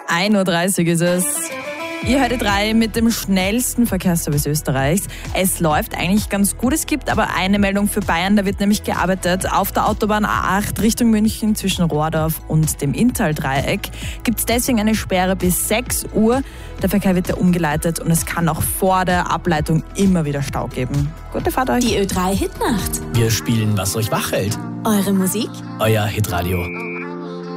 1.30 Uhr ist es. Ihr hört die 3 mit dem schnellsten Verkehrsservice Österreichs. Es läuft eigentlich ganz gut. Es gibt aber eine Meldung für Bayern, da wird nämlich gearbeitet. Auf der Autobahn A8 Richtung München zwischen Rohrdorf und dem Inntal-Dreieck gibt es deswegen eine Sperre bis 6 Uhr. Der Verkehr wird ja umgeleitet und es kann auch vor der Ableitung immer wieder Stau geben. Gute Fahrt euch. Die Ö3 Hitnacht. Wir spielen, was euch wach hält. Eure Musik. Euer Hitradio.